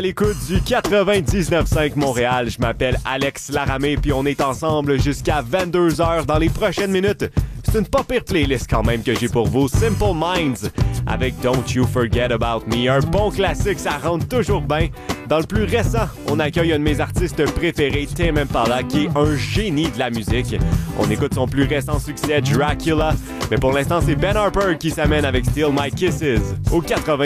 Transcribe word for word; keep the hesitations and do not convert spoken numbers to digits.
L'écoute du quatre-vingt-dix-neuf cinq Montréal, je m'appelle Alex Laramé puis on est ensemble jusqu'à vingt-deux heures dans les prochaines minutes. C'est une pas pire playlist quand même que j'ai pour vous, Simple Minds avec Don't You Forget About Me, un bon classique, ça rentre toujours bien. Dans le plus récent, on accueille un de mes artistes préférés, Tame Impala, qui est un génie de la musique. On écoute son plus récent succès, Dracula, mais pour l'instant c'est Ben Harper qui s'amène avec Still My Kisses au quatre-vingts.